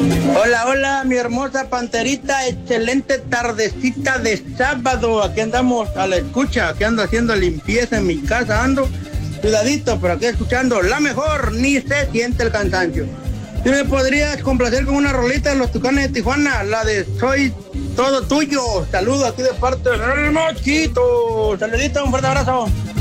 Hola, hola, mi hermosa panterita, excelente tardecita de sábado. Aquí andamos a la escucha, aquí ando haciendo limpieza en mi casa, ando cuidadito, pero aquí escuchando la mejor, ni se siente el cansancio. ¿Tú me podrías complacer con una rolita de los Tucanes de Tijuana? La de Soy Todo Tuyo. Saludos aquí de parte del Mosquito. Saludito, un fuerte abrazo.